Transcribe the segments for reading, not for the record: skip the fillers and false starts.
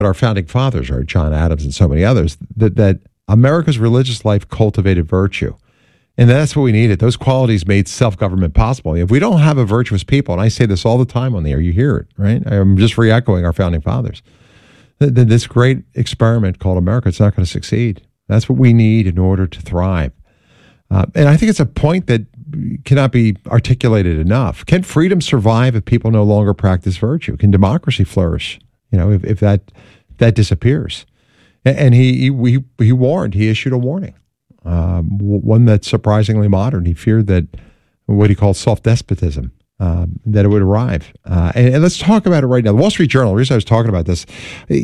our founding fathers, right, John Adams and so many others, that America's religious life cultivated virtue. And that's what we needed. Those qualities made self-government possible. If we don't have a virtuous people, and I say this all the time on the air, you hear it, right? I'm just re-echoing our founding fathers. This great experiment called America, it's not going to succeed. That's what we need in order to thrive. And I think it's a point that cannot be articulated enough. Can freedom survive if people no longer practice virtue? Can democracy flourish? If that disappears? And he warned. He issued a warning, one that's surprisingly modern. He feared that what he called self-despotism, that it would arrive. And let's talk about it right now. The Wall Street Journal, the reason I was talking about this,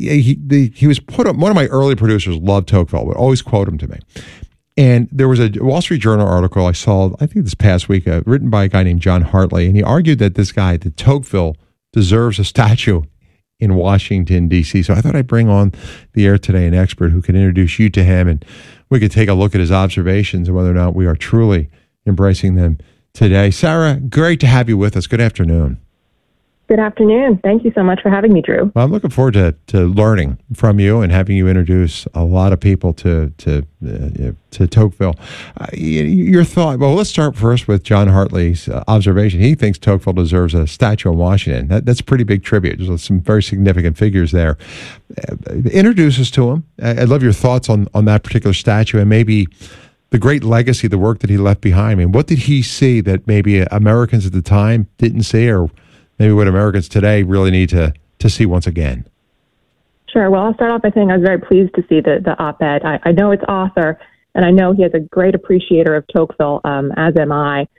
he was put up, one of my early producers loved Tocqueville, would always quote him to me. And there was a Wall Street Journal article I saw, I think this past week, written by a guy named John Hartley, and he argued that that Tocqueville deserves a statue in Washington, D.C. So I thought I'd bring on the air today an expert who can introduce you to him, and we could take a look at his observations and whether or not we are truly embracing them today. Sarah, great to have you with us. Good afternoon. Good afternoon. Thank you so much for having me, Drew. Well, I'm looking forward to learning from you and having you introduce a lot of people to Tocqueville. Your thought? Well, let's start first with John Hartley's observation. He thinks Tocqueville deserves a statue in Washington. That's a pretty big tribute. There's some very significant figures there. Introduce us to him. I'd love your thoughts on that particular statue and maybe the great legacy, the work that he left behind. I mean, what did he see that maybe Americans at the time didn't see, or maybe what Americans today really need to see once again? Sure. Well, I'll start off by saying I was very pleased to see the op-ed. I know its author, and I know he is a great appreciator of Tocqueville, as am I.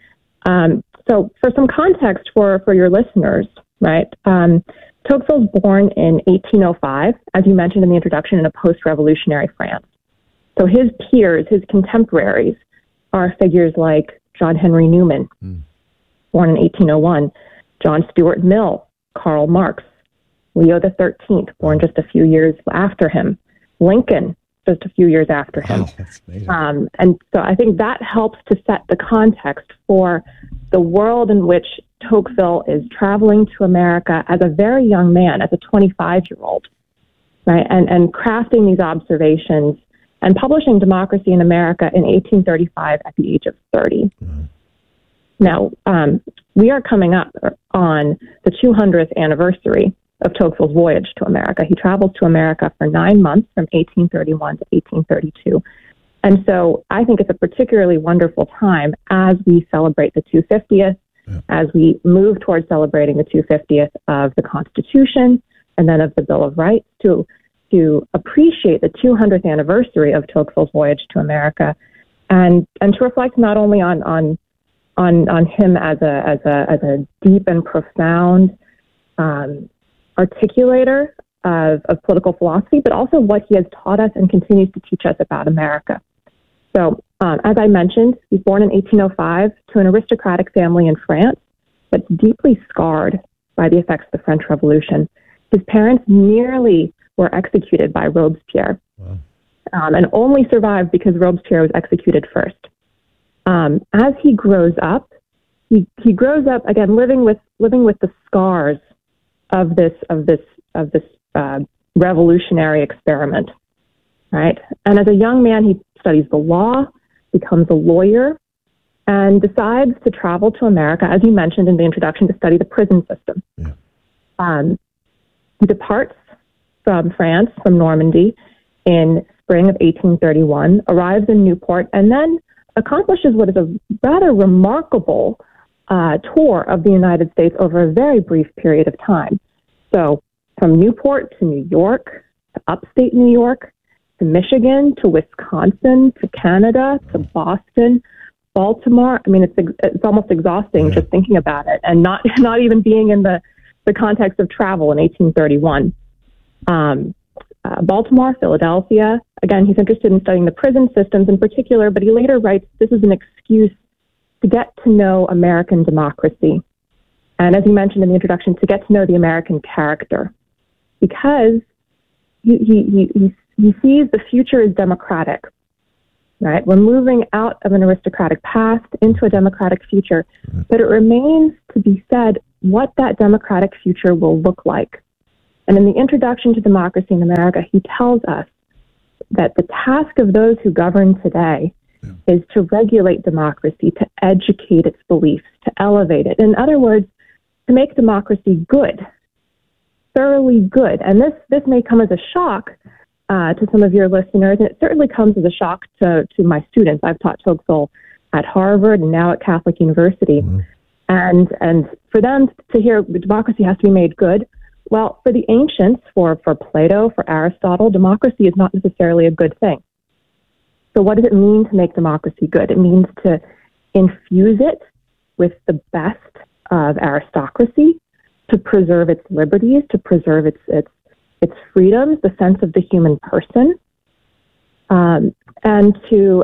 So for some context for your listeners, right, Tocqueville was born in 1805, as you mentioned in the introduction, in a post-revolutionary France. So his peers, his contemporaries, are figures like John Henry Newman, born in 1801, John Stuart Mill, Karl Marx, Leo XIII, born just a few years after him, Lincoln, just a few years after him. Wow, that's amazing. And so I think that helps to set the context for the world in which Tocqueville is traveling to America as a very young man, as a 25-year-old, right, and crafting these observations and publishing Democracy in America in 1835 at the age of 30. Mm-hmm. Now, we are coming up on the 200th anniversary of Tocqueville's voyage to America. He travels to America for 9 months from 1831 to 1832. And so I think it's a particularly wonderful time as we celebrate the 250th, as we move towards celebrating the 250th of the Constitution and then of the Bill of Rights, to appreciate the 200th anniversary of Tocqueville's voyage to America, and to reflect not only on him as a deep and profound articulator of political philosophy, but also what he has taught us and continues to teach us about America. So, as I mentioned, he was born in 1805 to an aristocratic family in France that's deeply scarred by the effects of the French Revolution. His parents nearly were executed by Robespierre, and only survived because Robespierre was executed first. As he grows up, he grows up again living with the scars of this revolutionary experiment, right? And as a young man, he studies the law, becomes a lawyer, and decides to travel to America, as you mentioned in the introduction, to study the prison system. Yeah. He departs from France, from Normandy, in spring of 1831, arrives in Newport, and then accomplishes what is a rather remarkable tour of the United States over a very brief period of time. So from Newport to New York, to upstate New York, to Michigan, to Wisconsin, to Canada, to Boston, Baltimore. I mean, it's almost exhausting just thinking about it, and not even being in the context of travel in 1831. Baltimore, Philadelphia. Again, he's interested in studying the prison systems in particular, but he later writes this is an excuse to get to know American democracy. And as you mentioned in the introduction, to get to know the American character, because he sees the future as democratic, right? We're moving out of an aristocratic past into a democratic future, but it remains to be said what that democratic future will look like. And in the Introduction to Democracy in America, he tells us that the task of those who govern today is to regulate democracy, to educate its beliefs, to elevate it. In other words, to make democracy good, thoroughly good. And this may come as a shock to some of your listeners, and it certainly comes as a shock to my students. I've taught Tocqueville at Harvard and now at Catholic University. Mm-hmm. And for them to hear democracy has to be made good, well, for the ancients, for Plato, for Aristotle, democracy is not necessarily a good thing. So what does it mean to make democracy good? It means to infuse it with the best of aristocracy, to preserve its liberties, to preserve its freedoms, the sense of the human person, and to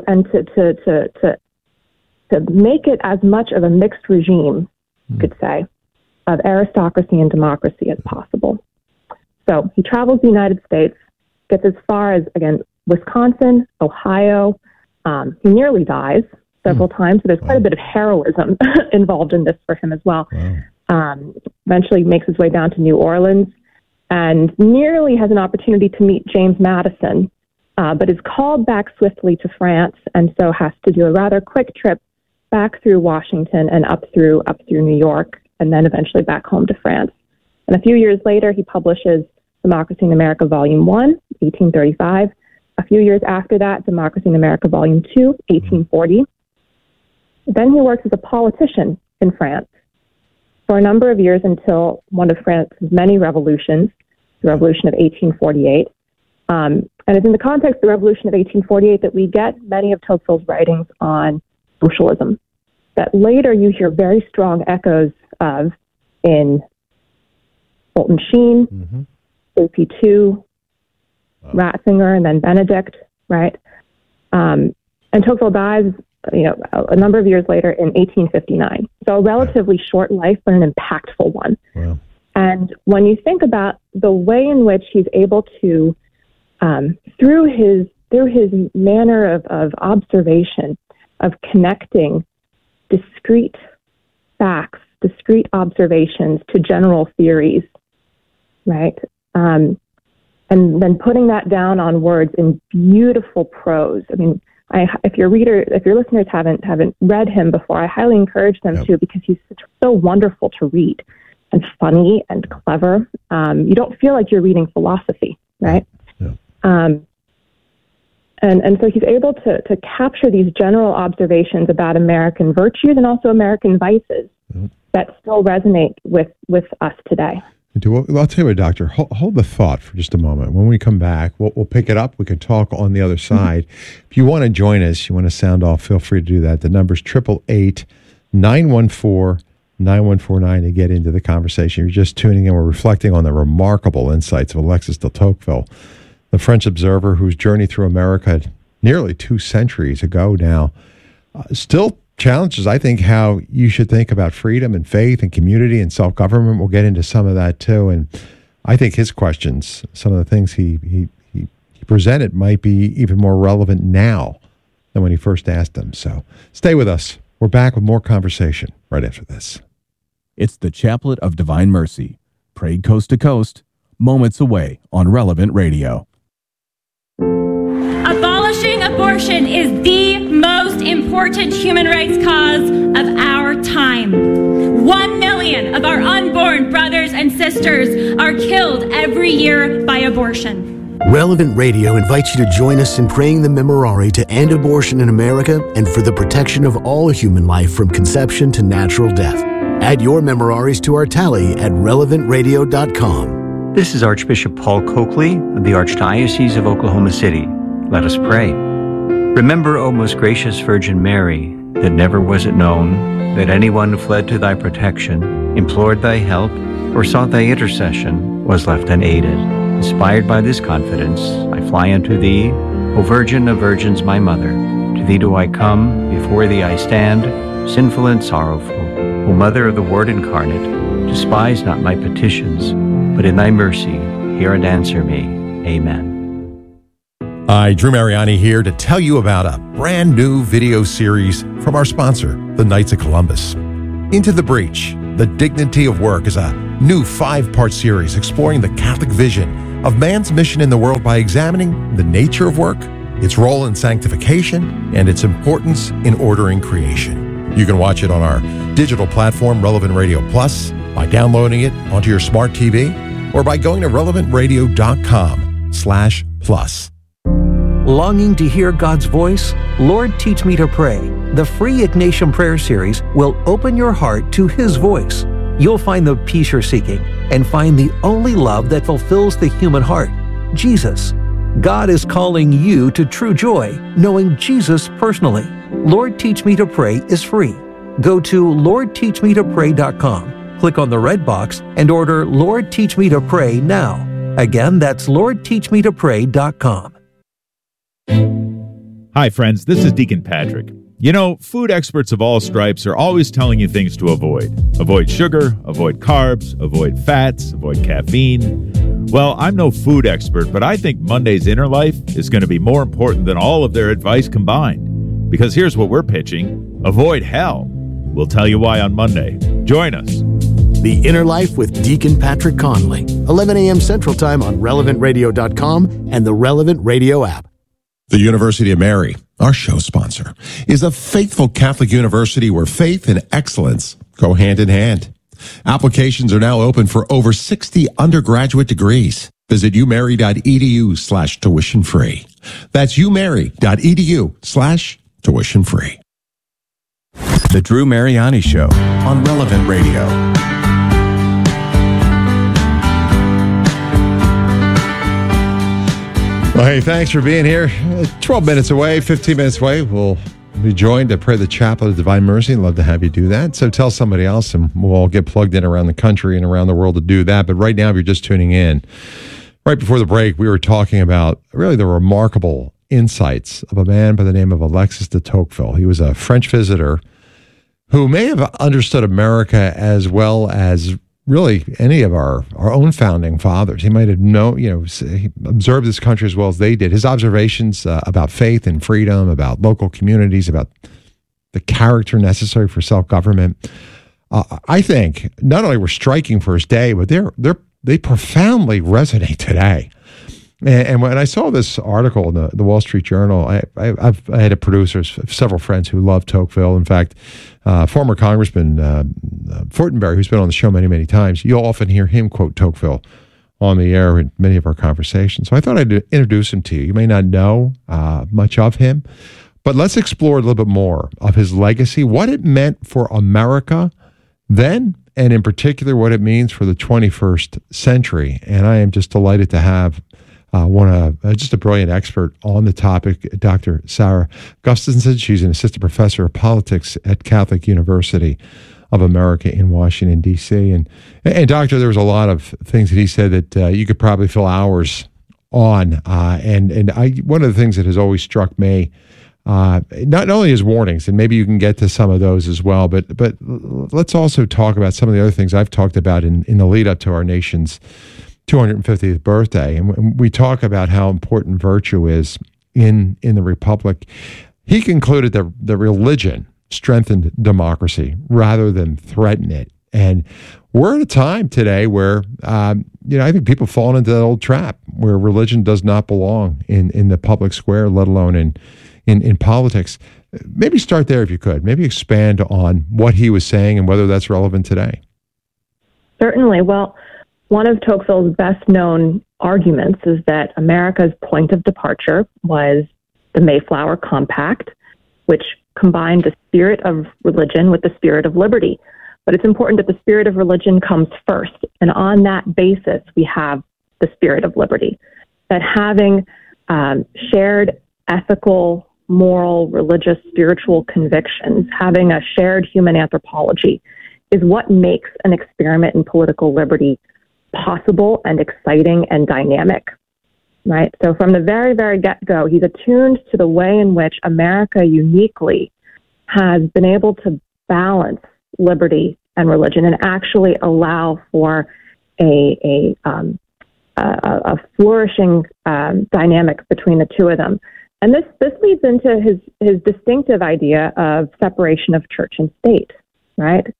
make it as much of a mixed regime, you could say, of aristocracy and democracy as possible. So he travels the United States, gets as far as, again, Wisconsin, Ohio. He nearly dies several times, so there's quite a bit of heroism involved in this for him as well. Eventually makes his way down to New Orleans and nearly has an opportunity to meet James Madison, but is called back swiftly to France, and so has to do a rather quick trip back through Washington and up through New York, and then eventually back home to France. And a few years later, he publishes Democracy in America, Volume 1, 1835. A few years after that, Democracy in America, Volume 2, 1840. Then he works as a politician in France for a number of years until one of France's many revolutions, the Revolution of 1848. And it's in the context of the Revolution of 1848 that we get many of Tocqueville's writings on socialism that later you hear very strong echoes of in Fulton Sheen, AP2, Ratzinger, and then Benedict, right? And Tocqueville dies, a number of years later in 1859. So a relatively short life, but an impactful one. Wow. And when you think about the way in which he's able to, through his manner of observation, of connecting discrete facts, discrete observations to general theories, right? And then putting that down on words in beautiful prose. I mean, if your listeners haven't read him before, I highly encourage them to, because he's so wonderful to read and funny and clever. You don't feel like you're reading philosophy, right? Yeah. And so he's able to capture these general observations about American virtues and also American vices that still resonate with us today. I'll tell you what, Doctor, hold the thought for just a moment. When we come back, we'll pick it up. We can talk on the other side. If you want to join us, you want to sound off, feel free to do that. The number's 888-914-9149 to get into the conversation. You're just tuning in. We're reflecting on the remarkable insights of Alexis de Tocqueville, the French observer whose journey through America nearly 2 centuries ago now still challenges, I think, how you should think about freedom and faith and community and self-government. We'll get into some of that too. And I think his questions, some of the things he presented might be even more relevant now than when he first asked them. So stay with us. We're back with more conversation right after this. It's the Chaplet of Divine Mercy, prayed coast to coast, moments away on Relevant Radio. Abolishing abortion is the most important human rights cause of our time. 1 million of our unborn brothers and sisters are killed every year by abortion. Relevant Radio invites you to join us in praying the Memorare to end abortion in America and for the protection of all human life from conception to natural death. Add your Memoraries to our tally at relevantradio.com. This is Archbishop Paul Coakley of the Archdiocese of Oklahoma City. Let us pray. Remember, O most gracious Virgin Mary, that never was it known that anyone who fled to thy protection, implored thy help, or sought thy intercession was left unaided. Inspired by this confidence, I fly unto thee, O Virgin of Virgins, my Mother. To thee do I come, before thee I stand, sinful and sorrowful. O Mother of the Word incarnate, despise not my petitions, but in thy mercy hear and answer me. Amen. Hi, Drew Mariani here to tell you about a brand new video series from our sponsor, the Knights of Columbus. Into the Breach, The Dignity of Work is a new 5-part series exploring the Catholic vision of man's mission in the world by examining the nature of work, its role in sanctification, and its importance in ordering creation. You can watch it on our digital platform, Relevant Radio Plus, by downloading it onto your smart TV, or by going to relevantradio.com/plus. Longing to hear God's voice? Lord, Teach Me to Pray. The free Ignatian Prayer Series will open your heart to His voice. You'll find the peace you're seeking and find the only love that fulfills the human heart, Jesus. God is calling you to true joy, knowing Jesus personally. Lord, Teach Me to Pray is free. Go to LordTeachMeToPray.com, click on the red box, and order Lord, Teach Me to Pray now. Again, that's LordTeachMeToPray.com. Hi, friends. This is Deacon Patrick. You know, food experts of all stripes are always telling you things to avoid. Avoid sugar, avoid carbs, avoid fats, avoid caffeine. Well, I'm no food expert, but I think Monday's Inner Life is going to be more important than all of their advice combined. Because here's what we're pitching. Avoid hell. We'll tell you why on Monday. Join us. The Inner Life with Deacon Patrick Conley, 11 a.m. Central Time on RelevantRadio.com and the Relevant Radio app. The University of Mary, our show sponsor, is a faithful Catholic university where faith and excellence go hand in hand. Applications are now open for over 60 undergraduate degrees. Visit umary.edu/tuition free. That's umary.edu/tuition free. The Drew Mariani Show on Relevant Radio. Well, hey, thanks for being here. 12 minutes away, 15 minutes away. We'll be joined to pray the Chaplet of Divine Mercy. Love to have you do that. So tell somebody else, and we'll all get plugged in around the country and around the world to do that. But right now, if you're just tuning in, right before the break, we were talking about really the remarkable insights of a man by the name of Alexis de Tocqueville. He was a French visitor who may have understood America as well as really any of our own founding fathers. He might have known, he observed this country as well as they did. His observations about faith and freedom, about local communities, about the character necessary for self-government, I think not only were striking for his day, but they profoundly resonate today. And when I saw this article in the Wall Street Journal, I had a producer, several friends who love Tocqueville. In fact, former Congressman Fortenberry, who's been on the show many, many times, you'll often hear him quote Tocqueville on the air in many of our conversations. So I thought I'd introduce him to you. You may not know much of him, but let's explore a little bit more of his legacy, what it meant for America then, and in particular, what it means for the 21st century. And I am just delighted to have just a brilliant expert on the topic, Dr. Sarah Gustafson. She's an assistant professor of politics at Catholic University of America in Washington, D.C. And Doctor, there was a lot of things that he said that you could probably fill hours on. One of the things that has always struck me, not only his warnings, and maybe you can get to some of those as well, but let's also talk about some of the other things I've talked about in the lead up to our nation's 250th birthday. And we talk about how important virtue is in the Republic. He concluded that the religion strengthened democracy rather than threaten it. And we're at a time today where, I think people fall into that old trap where religion does not belong in the public square, let alone in politics. Maybe start there if you could. Maybe expand on what he was saying and whether that's relevant today. Certainly. Well, one of Tocqueville's best-known arguments is that America's point of departure was the Mayflower Compact, which combined the spirit of religion with the spirit of liberty. But it's important that the spirit of religion comes first. And on that basis, we have the spirit of liberty. That having shared ethical, moral, religious, spiritual convictions, having a shared human anthropology, is what makes an experiment in political liberty possible and exciting and dynamic, right? So from the very, very get-go, he's attuned to the way in which America uniquely has been able to balance liberty and religion and actually allow for a flourishing dynamic between the two of them. And this leads into his distinctive idea of separation of church and state, right?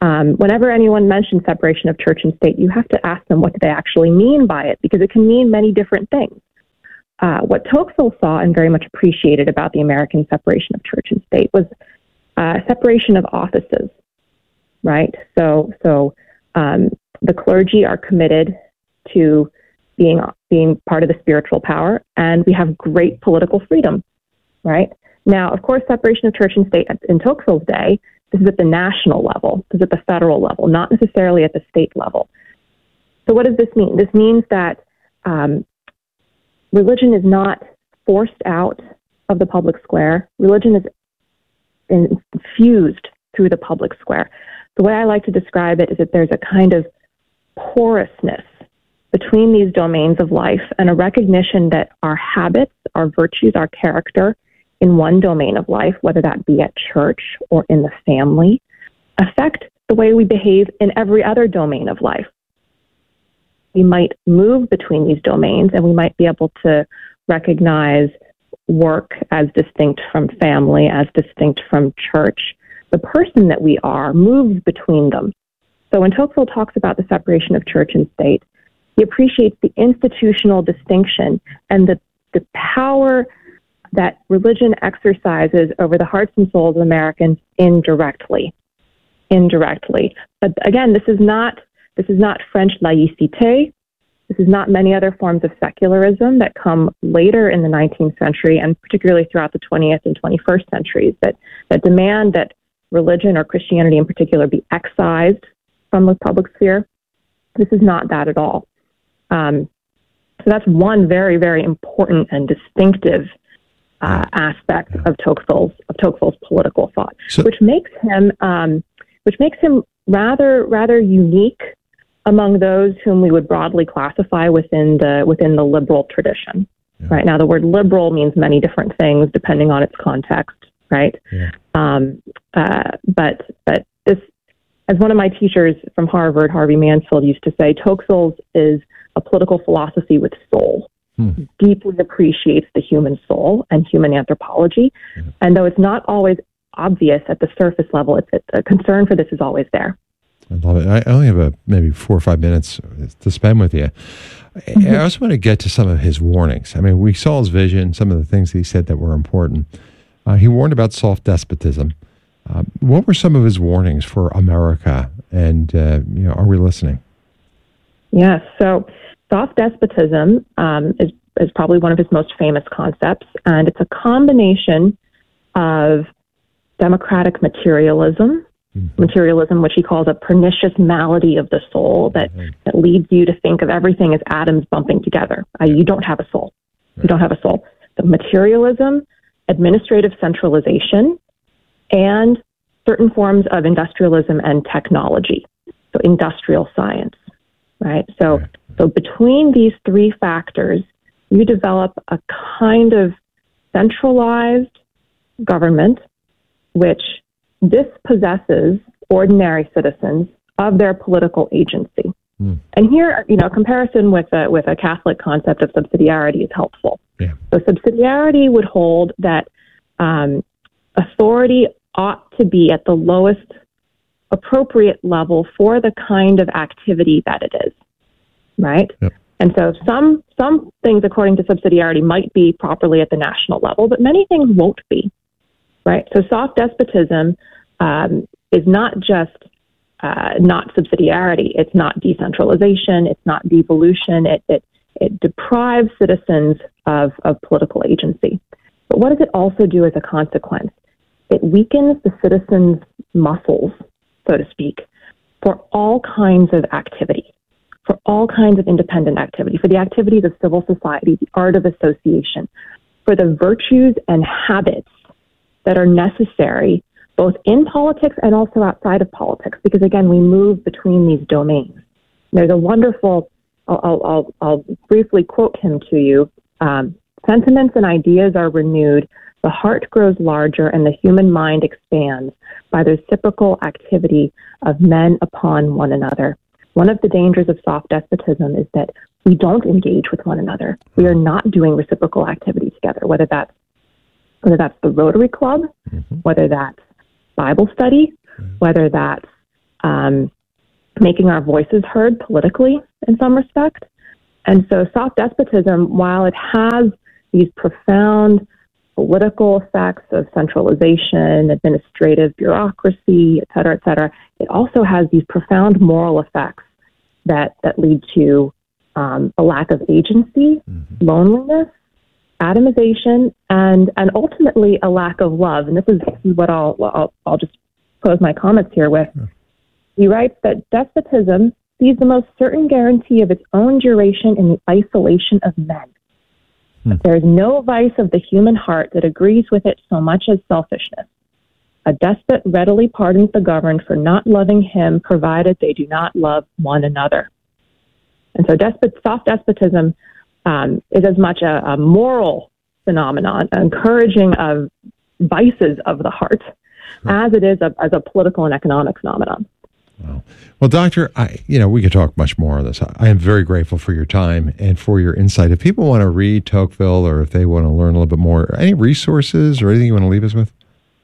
whenever anyone mentions separation of church and state, you have to ask them what do they actually mean by it, because it can mean many different things. What Tocqueville saw and very much appreciated about the American separation of church and state was separation of offices, right? So the clergy are committed to being part of the spiritual power, and we have great political freedom, right? Now, of course, separation of church and state in Tocqueville's day, this is at the national level, this is at the federal level, not necessarily at the state level. So what does this mean? This means that religion is not forced out of the public square. Religion is infused through the public square. The way I like to describe it is that there's a kind of porousness between these domains of life and a recognition that our habits, our virtues, our character in one domain of life, whether that be at church or in the family, affect the way we behave in every other domain of life. We might move between these domains, and we might be able to recognize work as distinct from family, as distinct from church. The person that we are moves between them. So when Tocqueville talks about the separation of church and state, he appreciates the institutional distinction and the power that religion exercises over the hearts and souls of Americans indirectly. But again, this is not French laïcité. This is not many other forms of secularism that come later in the 19th century, and particularly throughout the 20th and 21st centuries, that demand that religion, or Christianity in particular, be excised from the public sphere. This is not that at all. So that's one very, very important and distinctive aspect of Tocqueville's political thought, which makes him rather unique among those whom we would broadly classify within the liberal tradition. Yeah. Right now, the word liberal means many different things depending on its context. Right, yeah. But this, as one of my teachers from Harvard, Harvey Mansfield, used to say, Tocqueville's is a political philosophy with soul. Deeply appreciates the human soul and human anthropology. And though it's not always obvious at the surface level, it's a concern for this is always there. I love it. I only have maybe 4 or 5 minutes to spend with you. I also want to get to some of his warnings. I mean, we saw his vision, some of the things he said that were important. He warned about soft despotism. What were some of his warnings for America? And, are we listening? Yes. So soft despotism is probably one of his most famous concepts. And it's a combination of democratic materialism, which he calls a pernicious malady of the soul that leads you to think of everything as atoms bumping together. You don't have a soul. You don't have a soul. The materialism, administrative centralization, and certain forms of industrialism and technology, so industrial science, right? So between these three factors, you develop a kind of centralized government which dispossesses ordinary citizens of their political agency. And here, a comparison with a Catholic concept of subsidiarity is helpful. Yeah. So subsidiarity would hold that authority ought to be at the lowest appropriate level for the kind of activity that it is, right? Yep. And so some things, according to subsidiarity, might be properly at the national level, but many things won't be, right? So soft despotism is not just not subsidiarity. It's not decentralization. It's not devolution. It deprives citizens of political agency. But what does it also do as a consequence? It weakens the citizens' muscles, so to speak, for all kinds of activity, for all kinds of independent activity, for the activities of civil society, the art of association, for the virtues and habits that are necessary both in politics and also outside of politics, because again, we move between these domains. There's a wonderful, I'll briefly quote him to you. Sentiments and ideas are renewed, the heart grows larger, and the human mind expands by the reciprocal activity of men upon one another. One of the dangers of soft despotism is that we don't engage with one another. We are not doing reciprocal activity together, whether that's the Rotary Club, whether that's Bible study, whether that's making our voices heard politically in some respect. And so soft despotism, while it has these profound political effects of centralization, administrative bureaucracy, et cetera, it also has these profound moral effects that lead to a lack of agency, loneliness, atomization, and ultimately a lack of love. And this is what I'll just close my comments here with. He writes that despotism sees the most certain guarantee of its own duration in the isolation of men. There is no vice of the human heart that agrees with it so much as selfishness. A despot readily pardons the governed for not loving him, provided they do not love one another. And so soft despotism is as much a moral phenomenon, encouraging of vices of the heart, as it is as a political and economic phenomenon. Wow. Well, Doctor, we could talk much more on this. I am very grateful for your time and for your insight. If people want to read Tocqueville, or if they want to learn a little bit more, any resources or anything you want to leave us with?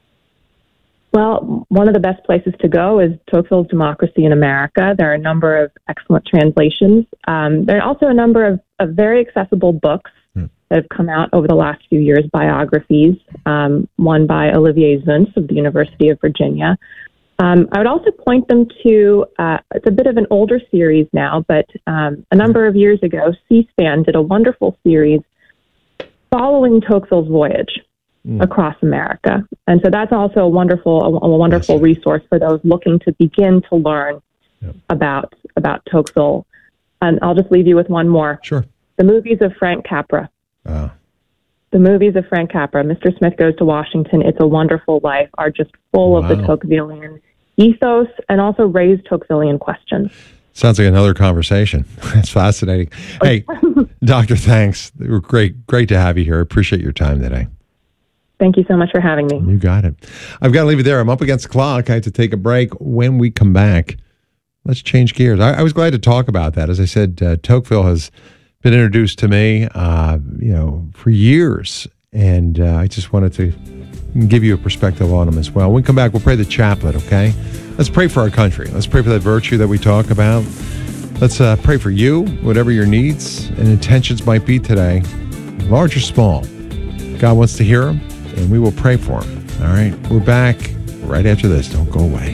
Well, one of the best places to go is Tocqueville's Democracy in America. There are a number of excellent translations. There are also a number of very accessible books that have come out over the last few years, biographies, one by Olivier Zuntz of the University of Virginia. I would also point them to, it's a bit of an older series now, but a number of years ago, C-SPAN did a wonderful series following Tocqueville's voyage across America. And so that's also a wonderful resource for those looking to begin to learn about Tocqueville. And I'll just leave you with one more. Sure. The movies of Frank Capra. The movies of Frank Capra, Mr. Smith Goes to Washington, It's a Wonderful Life, are just full of the Tocquevillian ethos and also raise Tocquevillian questions. Sounds like another conversation. That's fascinating. Hey, Doctor, thanks. It was great to have you here. I appreciate your time today. Thank you so much for having me. You got it. I've got to leave it there. I'm up against the clock. I have to take a break. When we come back, let's change gears. I was glad to talk about that. As I said, Tocqueville has been introduced to me, for years. And I just wanted to give you a perspective on him as well. When we come back, we'll pray the chaplet, okay? Let's pray for our country. Let's pray for that virtue that we talk about. Let's pray for you, whatever your needs and intentions might be today, large or small. God wants to hear them, and we will pray for them. All right? We're back right after this. Don't go away.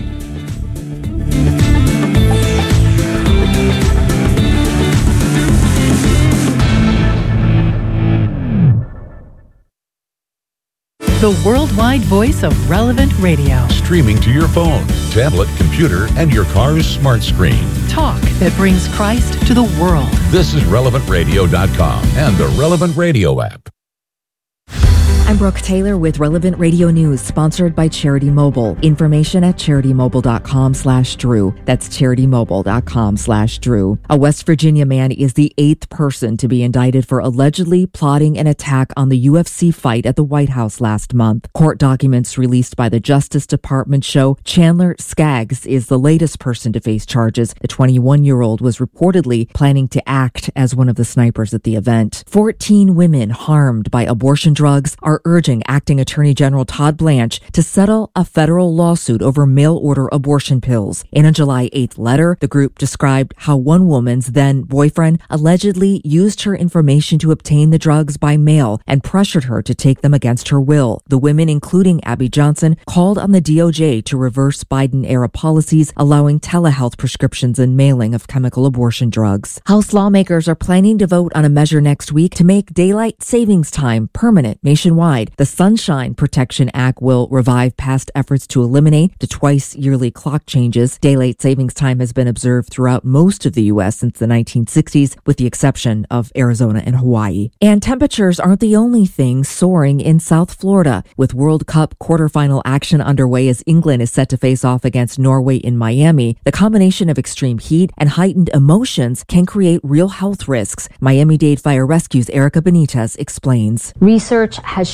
The worldwide voice of Relevant Radio. Streaming to your phone, tablet, computer, and your car's smart screen. Talk that brings Christ to the world. This is RelevantRadio.com and the Relevant Radio app. I'm Brooke Taylor with Relevant Radio News, sponsored by Charity Mobile. Information at CharityMobile.com/Drew. That's CharityMobile.com/Drew. A West Virginia man is the 8th person to be indicted for allegedly plotting an attack on the UFC fight at the White House last month. Court documents released by the Justice Department show Chandler Skaggs is the latest person to face charges. The 21-year-old was reportedly planning to act as one of the snipers at the event. 14 women harmed by abortion drugs are urging Acting Attorney General Todd Blanche to settle a federal lawsuit over mail-order abortion pills. In a July 8th letter, the group described how one woman's then-boyfriend allegedly used her information to obtain the drugs by mail and pressured her to take them against her will. The women, including Abby Johnson, called on the DOJ to reverse Biden-era policies allowing telehealth prescriptions and mailing of chemical abortion drugs. House lawmakers are planning to vote on a measure next week to make daylight savings time permanent nationwide. The Sunshine Protection Act will revive past efforts to eliminate the twice-yearly clock changes. Daylight savings time has been observed throughout most of the U.S. since the 1960s, with the exception of Arizona and Hawaii. And temperatures aren't the only thing soaring in South Florida, with World Cup quarterfinal action underway as England is set to face off against Norway in Miami. The combination of extreme heat and heightened emotions can create real health risks. Miami-Dade Fire Rescue's Erica Benitez explains. Research has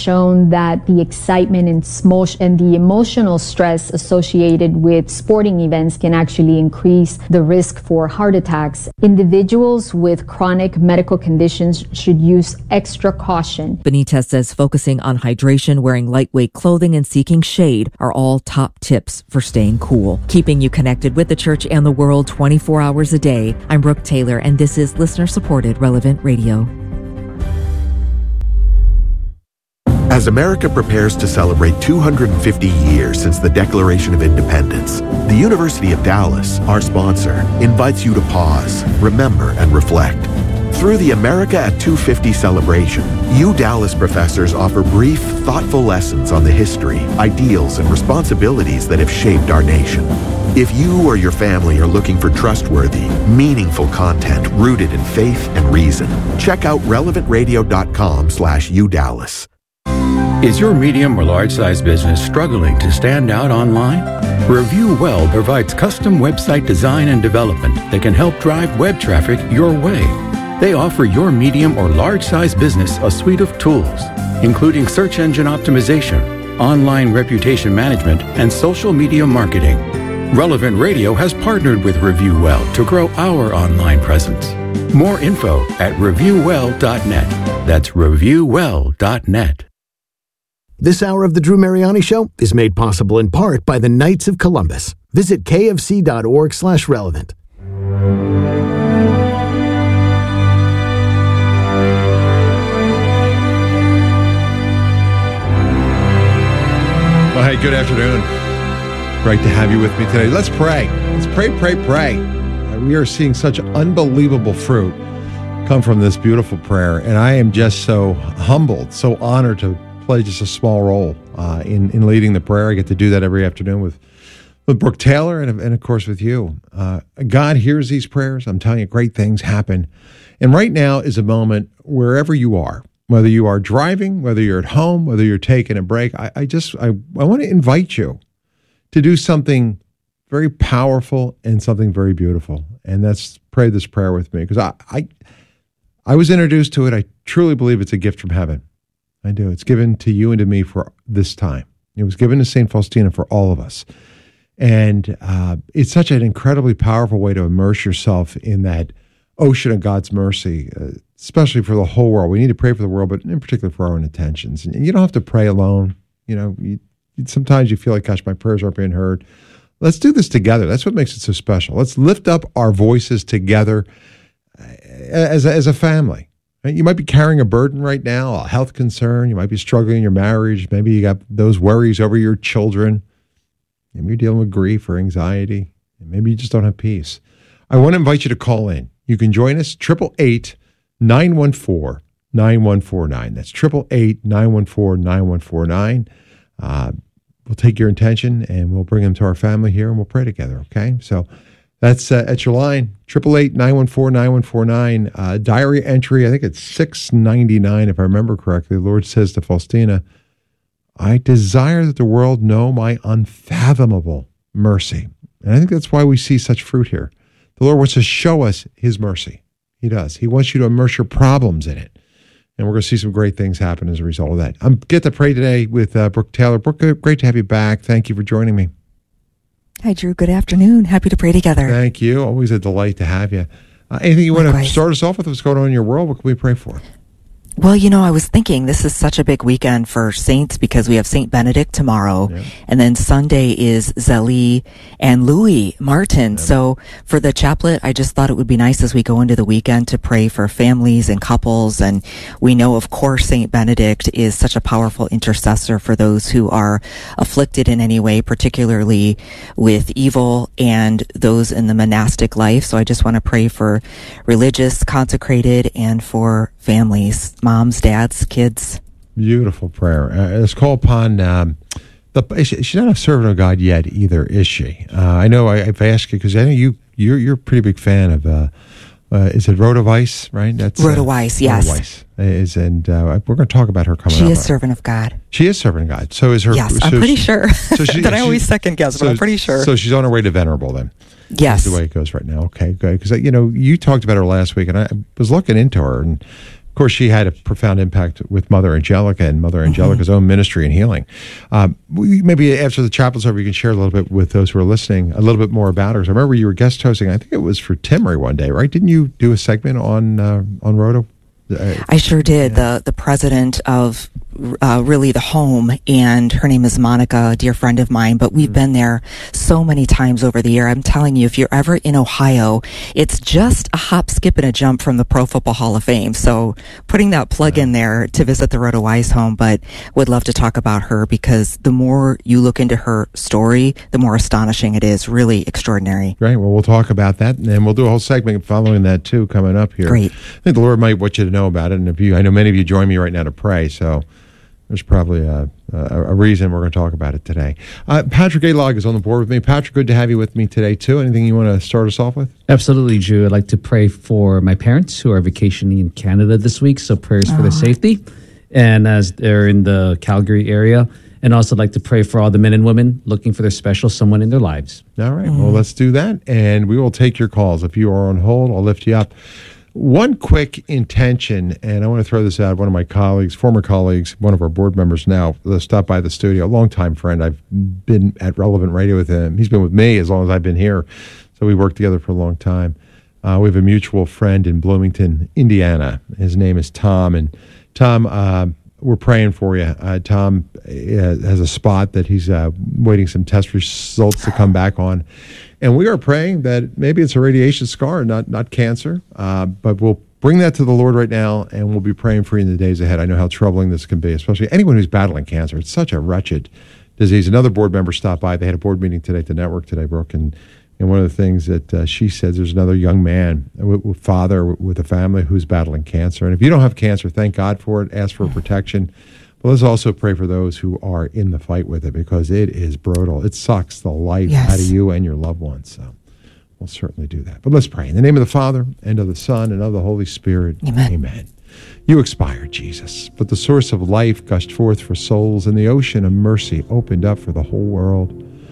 shown that the excitement and the emotional stress associated with sporting events can actually increase the risk for heart attacks. Individuals with chronic medical conditions should use extra caution. Benitez says focusing on hydration, wearing lightweight clothing, and seeking shade are all top tips for staying cool. Keeping you connected with the church and the world 24 hours a day. I'm Brooke Taylor, and this is listener-supported Relevant Radio. As America prepares to celebrate 250 years since the Declaration of Independence, the University of Dallas, our sponsor, invites you to pause, remember, and reflect. Through the America at 250 celebration, Dallas professors offer brief, thoughtful lessons on the history, ideals, and responsibilities that have shaped our nation. If you or your family are looking for trustworthy, meaningful content rooted in faith and reason, check out relevantradio.com/UDallas. Is your medium or large-size business struggling to stand out online? Review Well provides custom website design and development that can help drive web traffic your way. They offer your medium or large-size business a suite of tools, including search engine optimization, online reputation management, and social media marketing. Relevant Radio has partnered with Review Well to grow our online presence. More info at reviewwell.net. That's reviewwell.net. This hour of the Drew Mariani Show is made possible in part by the Knights of Columbus. Visit kfc.org/relevant. Well, hey, good afternoon. Great to have you with me today. Let's pray. Let's pray. We are seeing such unbelievable fruit come from this beautiful prayer, and I am just so humbled, so honored to play just a small role in leading the prayer. I get to do that every afternoon with Brooke Taylor and of course with you. God hears these prayers. I'm telling you, great things happen. And right now is a moment wherever you are, whether you are driving, whether you're at home, whether you're taking a break. I want to invite you to do something very powerful and something very beautiful. And that's pray this prayer with me, because I was introduced to it. I truly believe it's a gift from heaven. I do. It's given to you and to me for this time. It was given to St. Faustina for all of us. And it's such an incredibly powerful way to immerse yourself in that ocean of God's mercy, especially for the whole world. We need to pray for the world, but in particular for our own intentions. And you don't have to pray alone. You know, sometimes you feel like, gosh, my prayers aren't being heard. Let's do this together. That's what makes it so special. Let's lift up our voices together as a family. You might be carrying a burden right now, a health concern. You might be struggling in your marriage. Maybe you got those worries over your children. Maybe you're dealing with grief or anxiety. Maybe you just don't have peace. I want to invite you to call in. You can join us, 888-914-9149. That's 888-914-9149. We'll take your intention and we'll bring them to our family here and we'll pray together, okay? So that's at your line, 888-914-9149. Diary entry, I think it's $6.99 if I remember correctly. The Lord says to Faustina, I desire that the world know my unfathomable mercy. And I think that's why we see such fruit here. The Lord wants to show us his mercy. He does. He wants you to immerse your problems in it. And we're going to see some great things happen as a result of that. I'm get to pray today with Brooke Taylor. Brooke, great to have you back. Thank you for joining me. Hi, Drew. Good afternoon. Happy to pray together. Thank you. Always a delight to have you. Anything you want to start us off with? What's going on in your world? What can we pray for? Well, you know, I was thinking this is such a big weekend for saints because we have St. Benedict tomorrow, and then Sunday is Zélie and Louis Martin. So for the chaplet, I just thought it would be nice as we go into the weekend to pray for families and couples. And we know, of course, St. Benedict is such a powerful intercessor for those who are afflicted in any way, particularly with evil and those in the monastic life. So I just want to pray for religious, consecrated, and for families, moms, dads, kids. Beautiful prayer. Let's call upon she's not a servant of God yet either, is she? I know I've asked you because I know you're a pretty big fan of is it Rhoda Weiss, right? That's Rhoda Weiss, yes. Rhoda Weiss we're going to talk about her coming up. She is servant of God. She is servant of God. So is her. Yes, I'm pretty sure. That I always second guess, but I'm pretty sure. So she's on her way to venerable then. Yes. That's the way it goes right now. Okay, good. Because you talked about her last week, and I was looking into her, and Of course, she had a profound impact with Mother Angelica and Mother Angelica's own ministry and healing. Maybe after the chapel's over, you can share a little bit with those who are listening, a little bit more about her. I remember you were guest hosting, I think it was for Timmery one day, right? Didn't you do a segment on Roto? I sure did. Yeah. The president of really the home, and her name is Monica, a dear friend of mine, but we've been there so many times over the year. I'm telling you, if you're ever in Ohio, it's just a hop, skip, and a jump from the Pro Football Hall of Fame. So putting that plug in there to visit the Rhoda Wise home, but would love to talk about her because the more you look into her story, the more astonishing it is. Really extraordinary. Great. Well, we'll talk about that, and we'll do a whole segment following that too, coming up here. Great. I think the Lord might want you to know about it, and I know many of you join me right now to pray, so there's probably a reason we're going to talk about it today. Patrick Alog is on the board with me. Patrick, good to have you with me today, too. Anything you want to start us off with? Absolutely, Drew. I'd like to pray for my parents who are vacationing in Canada this week, so prayers for their safety, and as they're in the Calgary area. And also I'd like to pray for all the men and women looking for their special someone in their lives. All right. Well, let's do that, and we will take your calls. If you are on hold, I'll lift you up. One quick intention, and I want to throw this out. One of my colleagues, former colleagues, one of our board members now, stopped by the studio, a longtime friend. I've been at Relevant Radio with him. He's been with me as long as I've been here, so we worked together for a long time. We have a mutual friend in Bloomington, Indiana. His name is Tom, and Tom, we're praying for you. Tom has a spot that he's waiting some test results to come back on. And we are praying that maybe it's a radiation scar, not cancer, but we'll bring that to the Lord right now, and we'll be praying for you in the days ahead. I know how troubling this can be, especially anyone who's battling cancer. It's such a wretched disease. Another board member stopped by. They had a board meeting today at the network today, Brooke, and one of the things that she says, there's another young man, father with a family who's battling cancer. And if you don't have cancer, thank God for it. Ask for protection. But let's also pray for those who are in the fight with it, because it is brutal. It sucks the life out of you and your loved ones. So we'll certainly do that. But let's pray. In the name of the Father, and of the Son, and of the Holy Spirit. Amen. Amen. You expired, Jesus, but the source of life gushed forth for souls, and the ocean of mercy opened up for the whole world.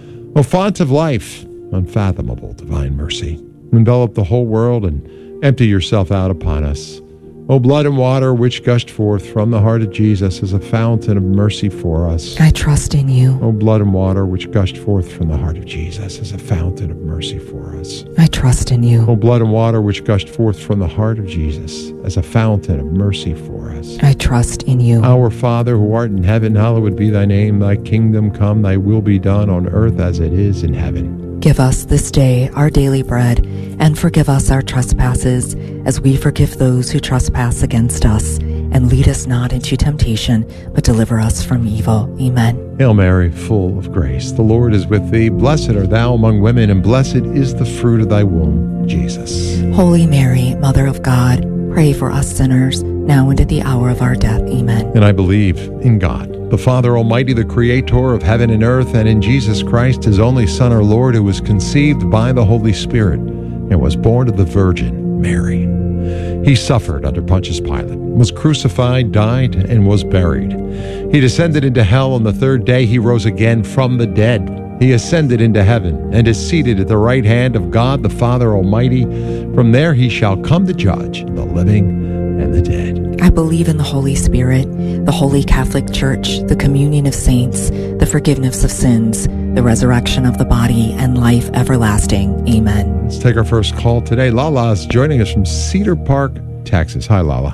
O font of life, unfathomable divine mercy, envelop the whole world and empty yourself out upon us. O blood and water which gushed forth from the heart of Jesus as a fountain of mercy for us. I trust in you. O blood and water which gushed forth from the heart of Jesus as a fountain of mercy for us. I trust in you. O blood and water which gushed forth from the heart of Jesus as a fountain of mercy for us. I trust in you. Our Father who art in heaven, hallowed be thy name. Thy kingdom come, thy will be done on earth as it is in heaven. Give us this day our daily bread, and forgive us our trespasses, as we forgive those who trespass against us. And lead us not into temptation, but deliver us from evil. Amen. Hail Mary, full of grace, the Lord is with thee. Blessed art thou among women, and blessed is the fruit of thy womb, Jesus. Holy Mary, Mother of God, pray for us sinners, now and at the hour of our death. Amen. And I believe in God, the Father Almighty, the Creator of heaven and earth, and in Jesus Christ, his only Son, our Lord, who was conceived by the Holy Spirit and was born of the Virgin Mary. He suffered under Pontius Pilate, was crucified, died, and was buried. He descended into hell. On the third day he rose again from the dead. He ascended into heaven and is seated at the right hand of God the Father Almighty. From there he shall come to judge the living and the dead. I believe in the Holy Spirit, the Holy Catholic Church, the communion of saints, the forgiveness of sins, the resurrection of the body, and life everlasting. Amen. Let's take our first call today. Lala is joining us from Cedar Park, Texas. Hi, Lala.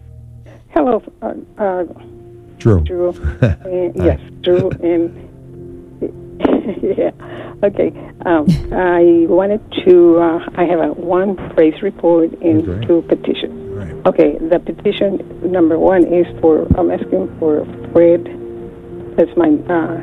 Hello, Drew. Drew. Yes, Drew. And yeah, okay. I wanted to. I have one praise report and two petitions. Right. Okay, the petition number one is for. I'm asking for Fred. That's my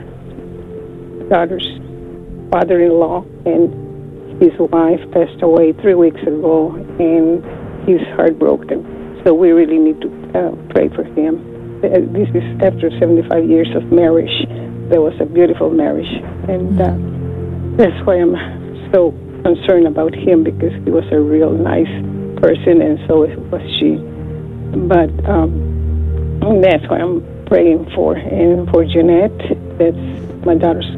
daughter's father-in-law, and his wife passed away 3 weeks ago, and he's heartbroken. So we really need to pray for him. This is after 75 years of marriage. There was a beautiful marriage, and that's why I'm so concerned about him, because he was a real nice person, and so was she. But that's why I'm praying for. And for Jeanette, that's my daughter's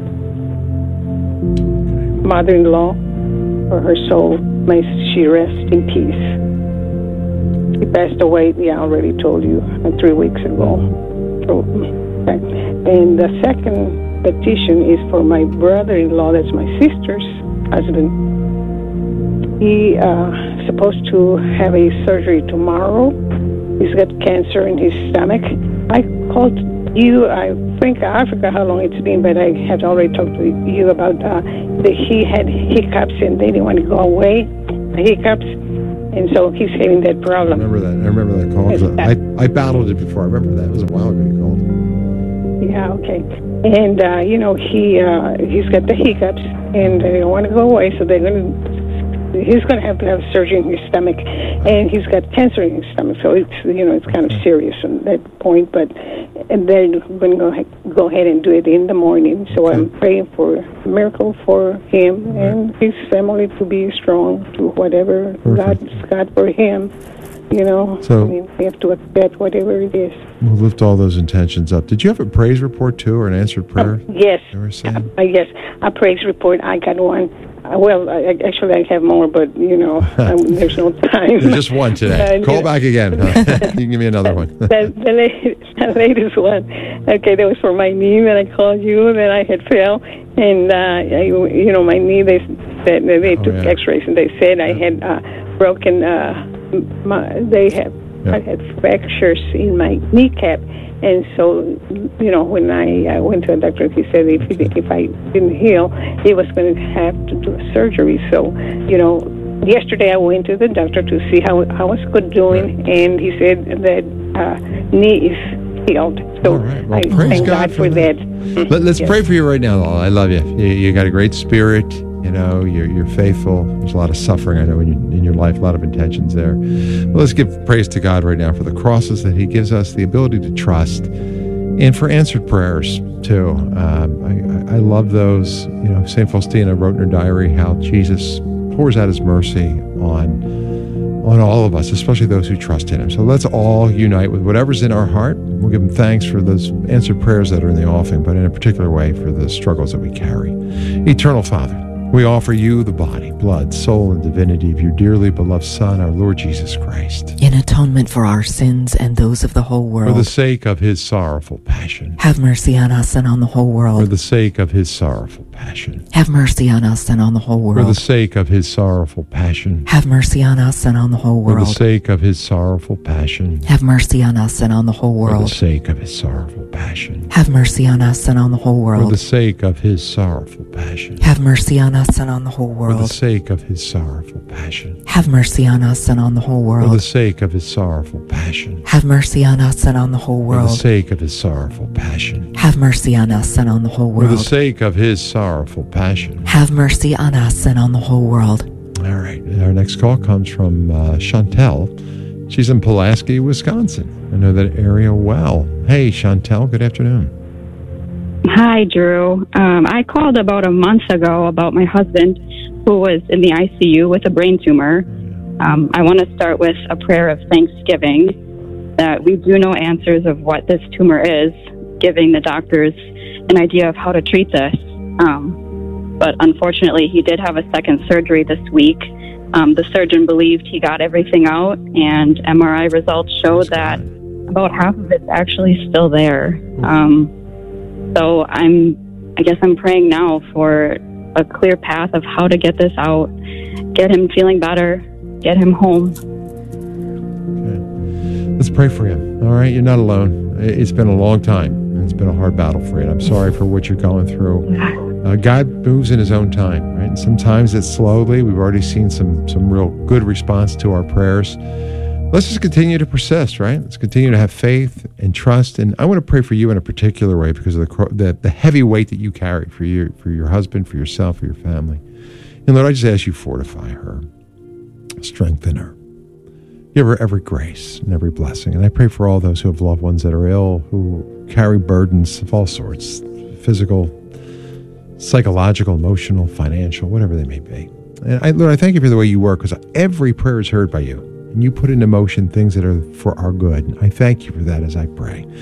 mother-in-law, for her soul, may she rest in peace. He passed away, I already told you, 3 weeks ago. Okay. And the second petition is for my brother-in-law, that's my sister's husband. He supposed to have a surgery tomorrow. He's got cancer in his stomach. I called you, I forgot how long it's been, but I had already talked to you about that he had hiccups and they didn't want to go away, the hiccups, and so he's having that problem. I remember that call. I battled it before. I remember that. It was a while ago you called. Yeah, okay. And, he's got the hiccups, and they don't want to go away, so he's going to have surgery in his stomach, and he's got cancer in his stomach, so it's kind of serious at that point, but they're going to go ahead and do it in the morning, so I'm praying for a miracle for him and his family to be strong to whatever God's got for him, So they have to accept whatever it is. We'll lift all those intentions up. Did you have a praise report, too, or an answered prayer? Yes. Yes, a praise report. I got one. Well, actually, I have more, but, there's no time. Just one today. Call back again. You can give me another one. the latest one. Okay, that was for my knee, and I called you, and then I had fell, and, my knee, they said, they took x-rays, and they said I had broken, I had fractures in my kneecap. And so, when I went to a doctor, he said if I didn't heal, he was going to have to do a surgery. So, yesterday I went to the doctor to see how I was doing, and he said that knee is healed. So I thank God for that. Let's pray for you right now, Lola. I love you. You got a great spirit. You're faithful. There's a lot of suffering, I know, in your life, a lot of intentions there. Well, let's give praise to God right now for the crosses that he gives us, the ability to trust, and for answered prayers, too. I love those. St. Faustina wrote in her diary how Jesus pours out his mercy on all of us, especially those who trust in him. So let's all unite with whatever's in our heart. We'll give him thanks for those answered prayers that are in the offering, but in a particular way for the struggles that we carry. Eternal Father, we offer you the body, blood, soul, and divinity of your dearly beloved Son, our Lord Jesus Christ. In atonement for our sins and those of the whole world. For the sake of his sorrowful passion. Have mercy on us and on the whole world. For the sake of his sorrowful passion. Have mercy on us and on the whole world. For the sake of his sorrowful passion. Have mercy on us and on the whole world. For the sake of his sorrowful passion. Have mercy on us and on the whole world. For the sake of his sorrowful passion. Have mercy on us and on the whole world. For the sake of his sorrowful passion. Have mercy on us and on the whole world. For the sake of his sorrowful passion. Have mercy on us and on the whole world. For the sake of his sorrowful passion. Have mercy on us and on the whole world. For the sake of his sorrowful passion. Have mercy on us and on the whole world. For the sake of his sorrowful passion. Have mercy on us and on the whole world. All right. Our next call comes from Chantel. She's in Pulaski, Wisconsin. I know that area well. Hey, Chantel, good afternoon. Hi, Drew. I called about a month ago about my husband who was in the ICU with a brain tumor. I want to start with a prayer of thanksgiving that we do know answers of what this tumor is, giving the doctors an idea of how to treat this. But unfortunately, he did have a second surgery this week. The surgeon believed he got everything out, and MRI results show that about half of it's actually still there. So I guess I'm praying now for a clear path of how to get this out, get him feeling better, get him home. Okay. Let's pray for you. All right, you're not alone. It's been a long time, and it's been a hard battle for you. And I'm sorry for what you're going through. God moves in his own time, right? And sometimes it's slowly. We've already seen some real good response to our prayers. Let's just continue to persist, right? Let's continue to have faith and trust. And I want to pray for you in a particular way because of the heavy weight that you carry for your husband, for yourself, for your family. And Lord, I just ask you fortify her, strengthen her, give her every grace and every blessing. And I pray for all those who have loved ones that are ill, who carry burdens of all sorts, physical, psychological, emotional, financial, whatever they may be. And Lord, I thank you for the way you work because every prayer is heard by you. And you put into motion things that are for our good. And I thank you for that as I pray.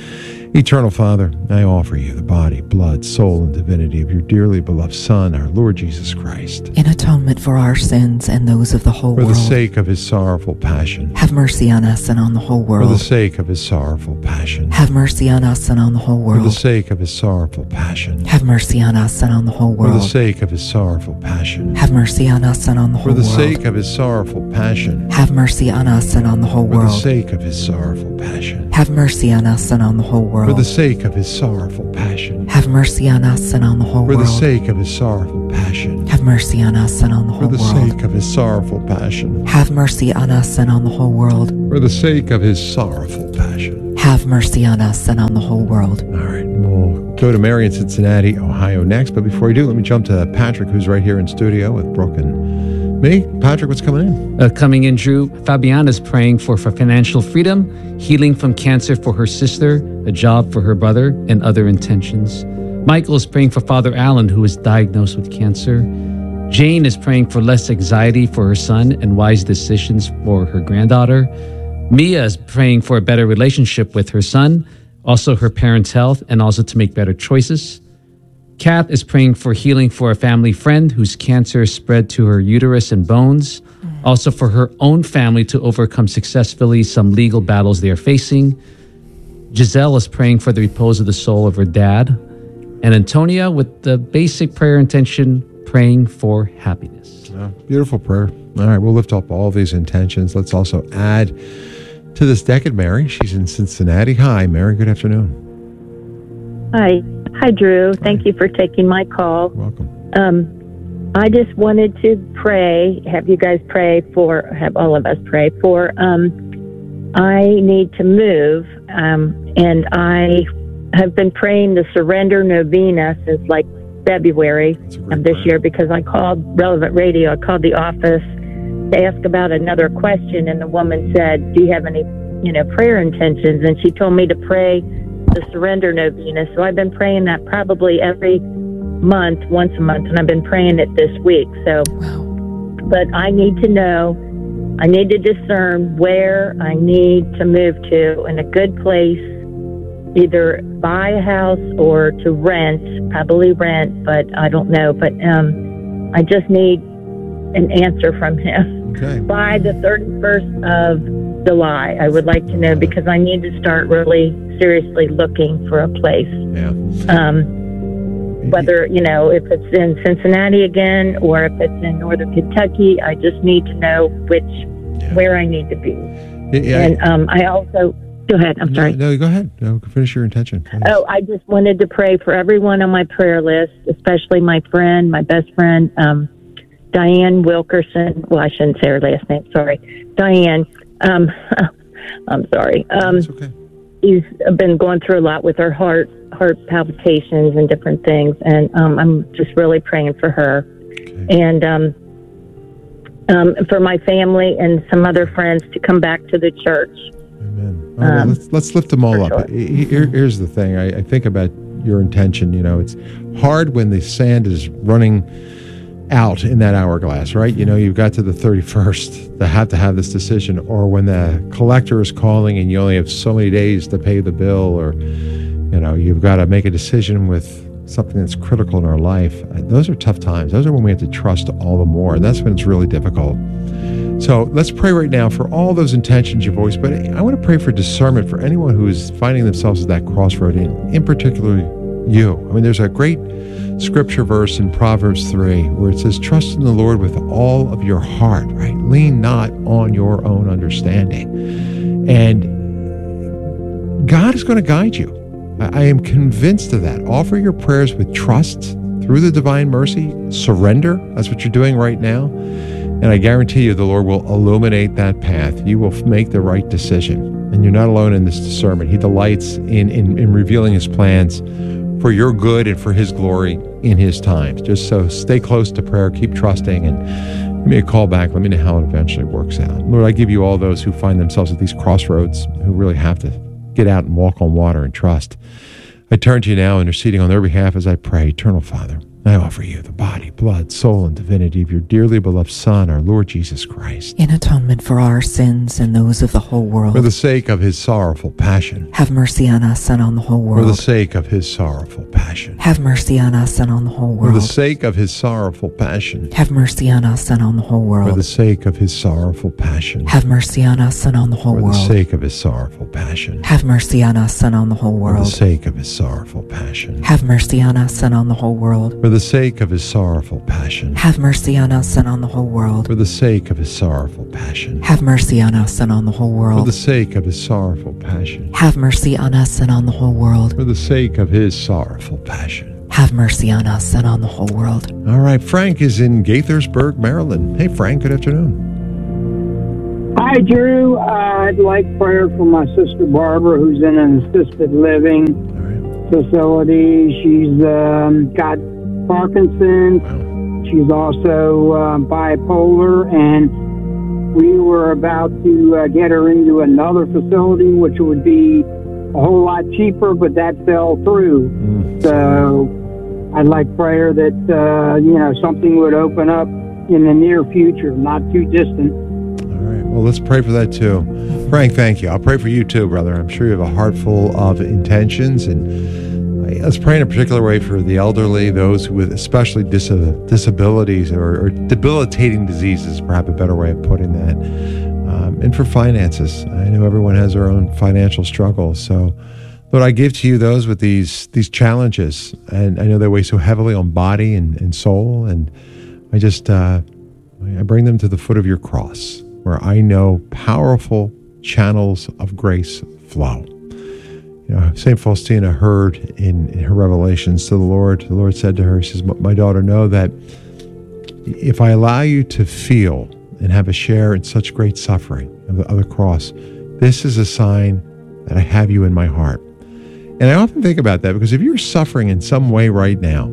Eternal Father, I offer you the body, blood, soul, and divinity of your dearly beloved Son, our Lord Jesus Christ. In atonement for our sins and those of the whole For world. the sake of his sorrowful passion. Have mercy on us and on the whole world. For the sake of his sorrowful passion. Have mercy on us and on the whole world. For the sake of his sorrowful passion. Have mercy on us and on the whole world. For the sake of his sorrowful passion. Have mercy on us and on the whole For the world. sake of his sorrowful passion. Have mercy on us and on the whole For the world. sake of his sorrowful passion. Have mercy on us and on the whole world. For the sake of his sorrowful passion. Have mercy on us and on the whole For world. the sake of his sorrowful passion. Have mercy on us and on the For whole the world. sake of his sorrowful passion. Have mercy on us and on the whole world. For the sake of his sorrowful passion. Have mercy on us and on the whole world. All right, we'll go to Mary in Cincinnati, Ohio next. But before we do, let me jump to Patrick, who's right here in studio with Brooke and me. Patrick, what's coming in? Coming in, Drew, Fabiana's praying for financial freedom, healing from cancer for her sister, a job for her brother, and other intentions. Michael is praying for Father Allen, who is diagnosed with cancer. Jane is praying for less anxiety for her son and wise decisions for her granddaughter. Mia is praying for a better relationship with her son, also her parents' health, and also to make better choices. Kath is praying for healing for a family friend whose cancer spread to her uterus and bones, also for her own family to overcome successfully some legal battles they are facing. Giselle is praying for the repose of the soul of her dad. And Antonia, with the basic prayer intention, praying for happiness. Beautiful prayer. All right, we'll lift up all these intentions. Let's also add to this decade, Mary. She's in Cincinnati. Hi, Mary. Good afternoon. Hi, Drew. Thank you for taking my call. Welcome. I just wanted to pray, have you guys pray for, have all of us pray for, I need to move, and I have been praying the Surrender Novena since like February of this year, because I called Relevant Radio, I called the office to ask about another question, and the woman said, do you have any, prayer intentions? And she told me to pray the Surrender Novena. So I've been praying that probably every month, once a month, and I've been praying it this week. So, but I need to know, I need to discern where I need to move to in a good place, either buy a house or to rent, probably rent, but I don't know. But I just need an answer from him by the 31st of July. I would like to know, because I need to start really seriously looking for a place. Yeah. Whether, if it's in Cincinnati again or if it's in Northern Kentucky, I just need to know where I need to be. And I also, go ahead, I'm sorry. No, go ahead. No, finish your intention. Please. Oh, I just wanted to pray for everyone on my prayer list, especially my friend, my best friend, Diane Wilkerson. Well, I shouldn't say her last name. Sorry. Diane. I'm sorry. She's been going through a lot with her heart palpitations and different things. And I'm just really praying for her. And for my family and some other friends to come back to the church. Well, let's lift them all up. Here's the thing. I think about your intention. It's hard when the sand is running out in that hourglass, right? You've got to the 31st to have this decision, or when the collector is calling and you only have so many days to pay the bill, or, you've got to make a decision with something that's critical in our life. Those are tough times. Those are when we have to trust all the more. And that's when it's really difficult. So let's pray right now for all those intentions you voiced, but I want to pray for discernment for anyone who is finding themselves at that crossroad, in particular you. I mean, there's a great scripture verse in Proverbs 3 where it says, trust in the Lord with all of your heart, right? Lean not on your own understanding. And God is going to guide you. I am convinced of that. Offer your prayers with trust through the divine mercy. Surrender. That's what you're doing right now. And I guarantee you the Lord will illuminate that path. You will make the right decision. And you're not alone in this discernment. He delights in revealing his plans for your good and for his glory in his time. Just so stay close to prayer, keep trusting, and give me a call back. Let me know how it eventually works out. Lord, I give you all those who find themselves at these crossroads, who really have to get out and walk on water and trust. I turn to you now, interceding on their behalf as I pray. Eternal Father, I offer you the body, blood, soul, and divinity of your dearly beloved Son, our Lord Jesus Christ. In atonement for our sins and those of the whole world. For the sake of his sorrowful passion. Have mercy on us and on the whole world. For the sake of his sorrowful passion. Have mercy on us and on the whole world. For the sake of his sorrowful passion. Have mercy on us and on the whole world. For the sake of his sorrowful passion. Have mercy on us and on the whole world. For the sake of his sorrowful passion. Have mercy on us and on the whole world. For the sake of his sorrowful passion. Have mercy on us and on the whole world. For the sake of his sorrowful passion. Have mercy on us and on the whole world. For the sake of his sorrowful passion. Have mercy on us and on the whole world. For the sake of his sorrowful passion. Have mercy on us and on the whole world. For the sake of his sorrowful passion. Have mercy on us and on the whole world. All right, Frank is in Gaithersburg, Maryland. Hey, Frank, good afternoon. Hi, Drew. I'd like prayer for my sister Barbara, who's in an assisted living facility. She's got Parkinson's. She's also bipolar, and we were about to get her into another facility, which would be a whole lot cheaper, but that fell through. So I'd like prayer that, something would open up in the near future, not too distant. All right. Well, let's pray for that too. Frank, thank you. I'll pray for you too, brother. I'm sure you have a heart full of intentions, and let's pray in a particular way for the elderly, those with especially disabilities or debilitating diseases, perhaps a better way of putting that, and for finances. I know everyone has their own financial struggles. So, Lord, I give to you those with these challenges, and I know they weigh so heavily on body and soul, and I just I bring them to the foot of your cross, where I know powerful channels of grace flow. St. Faustina heard in her revelations to the Lord said to her, he says, my daughter, know that if I allow you to feel and have a share in such great suffering of the cross, this is a sign that I have you in my heart. And I often think about that, because if you're suffering in some way right now,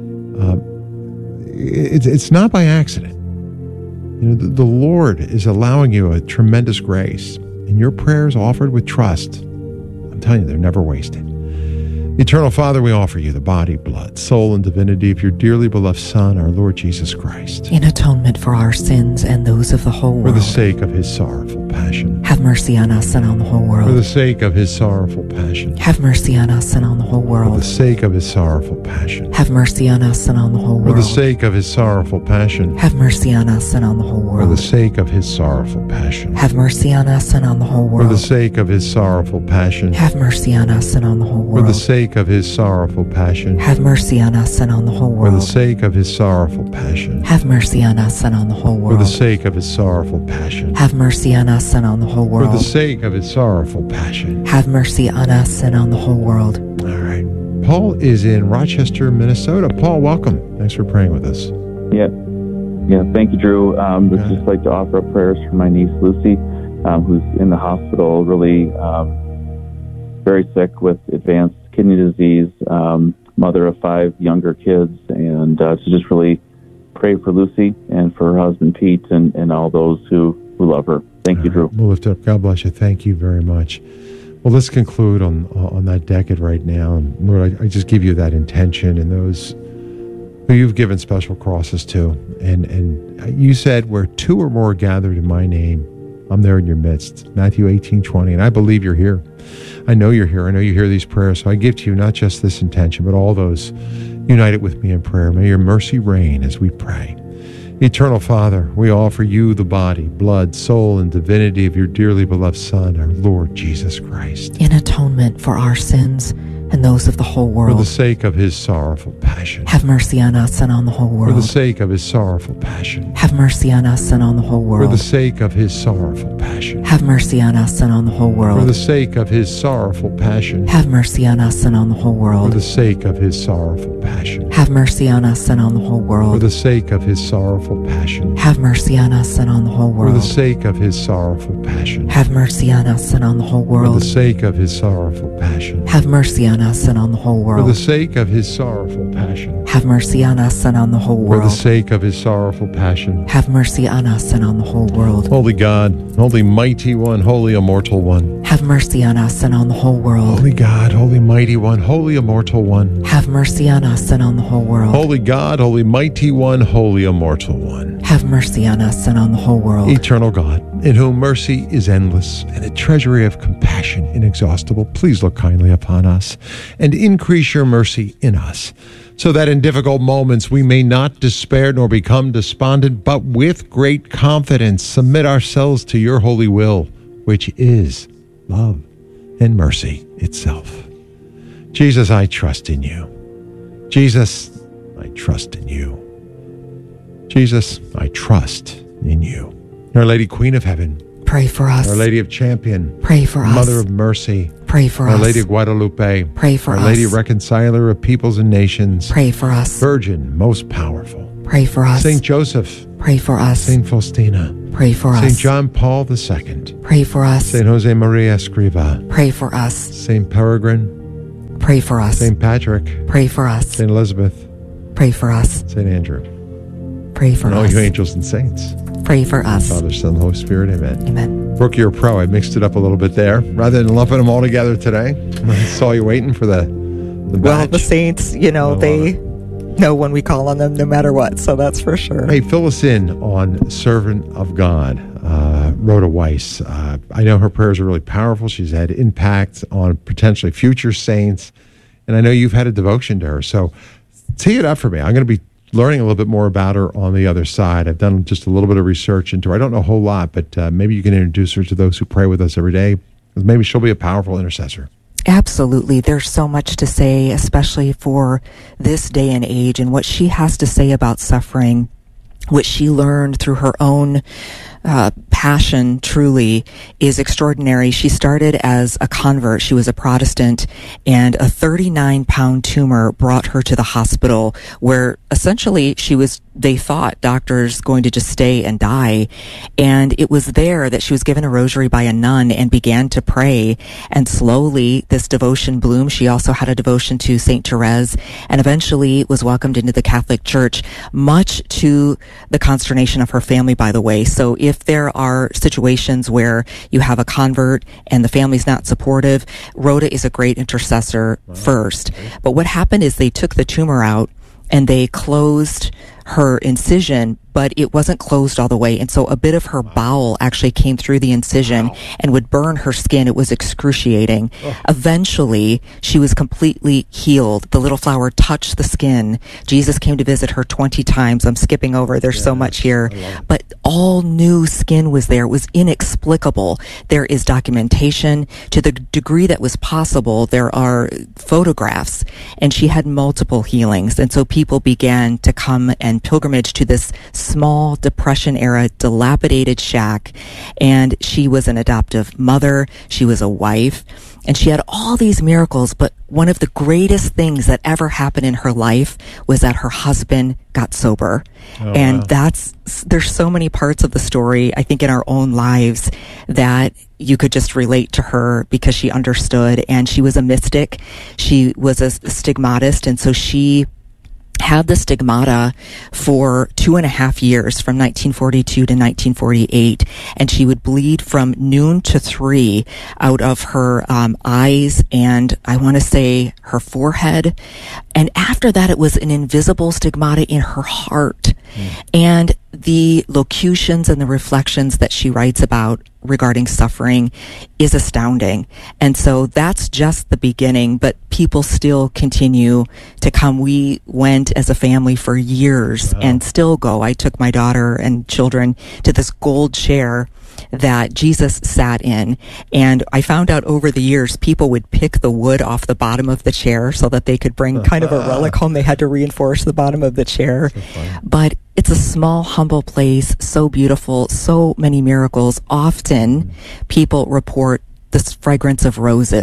it's not by accident. The Lord is allowing you a tremendous grace, and your prayers offered with trust, I'm telling you, they're never wasted. Eternal Father, we offer you the body, blood, soul, and divinity of your dearly beloved Son, our Lord Jesus Christ. In atonement for our sins and those of the whole world. For the sake of his sorrowful passion. Have mercy on us and on the whole world. For the sake of his sorrowful passion. Have mercy on us and on the whole world. For the sake of his sorrowful passion. Have mercy on us and on the whole world. For the sake of his sorrowful passion. Have mercy on us and on the whole world. For the sake of his sorrowful passion. Have mercy on us and on the whole world. For the sake of his sorrowful passion. Have mercy on us and on the whole world. For the sake of his sorrowful passion. Have mercy on us and on the whole world. For the sake of his sorrowful passion. Have mercy on us and on the whole world. For the sake of his sorrowful passion. Have mercy on us and on the whole world. For the sake of his sorrowful passion. Have mercy on us and on the whole world. All right. Paul is in Rochester, Minnesota. Paul, welcome. Thanks for praying with us. Yeah. Thank you, Drew. I'd just like to offer up prayers for my niece, Lucy, who's in the hospital, really very sick with advanced kidney disease, mother of 5 younger kids, and to just really pray for Lucy and for her husband, Pete, and all those who love her. Thank you, Drew. We'll lift up. God bless you. Thank you very much. Well, let's conclude on that decade right now. And Lord, I just give you that intention and those who you've given special crosses to. And you said, where 2 or more are gathered in my name, I'm there in your midst. Matthew 18:20. And I believe you're here. I know you're here. I know you hear these prayers. So I give to you not just this intention, but all those united with me in prayer. May your mercy reign as we pray. Eternal Father, we offer you the body, blood, soul, and divinity of your dearly beloved Son, our Lord Jesus Christ. In atonement for our sins and those of the whole world. For the sake of his sorrowful passion. Have mercy on us and on the whole world. For the sake of his sorrowful passion. Have mercy on us and on the whole world. For the sake of his sorrowful passion. Have mercy on us and on the whole world. For the sake of his sorrowful passion. Have mercy on us and on the whole world. For the sake of his sorrowful passion. Have mercy on us and on the whole world. For the sake of his sorrowful passion. Have mercy on us and on the whole world. For the sake of his sorrowful passion. Have mercy on us and on the whole world. For the sake of his sorrowful passion. Have mercy on on us and on the whole For world. the sake of his sorrowful passion. Have mercy on us and on the whole For the world. sake of his sorrowful passion. Have mercy on us and on the whole world. Holy God, holy mighty one, holy immortal one. Have mercy on us and on the whole world. Holy God, holy mighty one, holy immortal one. Have mercy on us and on the whole world. Holy God, holy mighty one, holy immortal one. Have mercy on us and on the whole world. Eternal God, in whom mercy is endless and a treasury of compassion inexhaustible, please look kindly upon us and increase your mercy in us, so that in difficult moments we may not despair nor become despondent, but with great confidence submit ourselves to your holy will, which is love and mercy itself. Jesus, I trust in you. Jesus, I trust in you. Jesus, I trust in you. Our Lady Queen of Heaven, Pray for us. Our Lady of Champion, Pray for us. Mother of Mercy, Pray for Our us. Lady of Guadalupe, Pray for Our us. Lady Reconciler of Peoples and Nations, Pray for us. Virgin, most powerful, Pray for us. Saint Joseph, Pray for us. Saint Faustina, Pray for us. Saint John Paul II, Pray for us. Saint Jose Maria Escriva, Pray for us. Saint Peregrine, Pray for us. Saint Patrick, Pray for us. Saint Elizabeth, Pray for us. Saint Andrew, Pray for and all us. you angels and saints. Pray for us. Father, Son, Holy Spirit, amen. Amen. Brooke, you're a pro. I mixed it up a little bit there. Rather than lumping them all together today, I saw you waiting for the Well, batch. the saints, they know when we call on them no matter what, so that's for sure. Hey, fill us in on Servant of God, Rhoda Weiss. I know her prayers are really powerful. She's had impact on potentially future saints, and I know you've had a devotion to her. So tee it up for me. I'm going to be learning a little bit more about her on the other side. I've done just a little bit of research into her. I don't know a whole lot, but maybe you can introduce her to those who pray with us every day. Maybe she'll be a powerful intercessor. Absolutely. There's so much to say, especially for this day and age, and what she has to say about suffering, what she learned through her own passion truly is extraordinary. She started as a convert. She was a Protestant, and a 39-pound tumor brought her to the hospital where essentially they thought doctors going to just stay and die. And it was there that she was given a rosary by a nun and began to pray. And slowly this devotion bloomed. She also had a devotion to Saint Therese and eventually was welcomed into the Catholic Church, much to the consternation of her family, by the way. So if there are situations where you have a convert and the family's not supportive, Rhoda is a great intercessor first. But what happened is they took the tumor out and they closed her incision, but it wasn't closed all the way. And so a bit of her bowel actually came through the incision and would burn her skin. It was excruciating. Eventually, she was completely healed. The little flower touched the skin. Jesus came to visit her 20 times. I'm skipping over. There's so much here. But all new skin was there. It was inexplicable. There is documentation to the degree that was possible. There are photographs, and she had multiple healings. And so people began to come and pilgrimage to this small Depression era dilapidated shack. And she was an adoptive mother. She was a wife. And she had all these miracles, but one of the greatest things that ever happened in her life was that her husband got sober. And there's so many parts of the story, I think, in our own lives that you could just relate to her because she understood. And she was a mystic. She was a stigmatist. And so she had the stigmata for 2.5 years, from 1942 to 1948, and she would bleed from noon to 3 out of her eyes and I want to say her forehead. And after that, it was an invisible stigmata in her heart. And the locutions and the reflections that she writes about regarding suffering is astounding. And so that's just the beginning, but people still continue to come. We went as a family for years and still go. I took my daughter and children to this gold chair that Jesus sat in. And I found out over the years, people would pick the wood off the bottom of the chair so that they could bring kind of a relic home. They had to reinforce the bottom of the chair. But it's a small, humble place, so beautiful, so many miracles. Often people report the fragrance of roses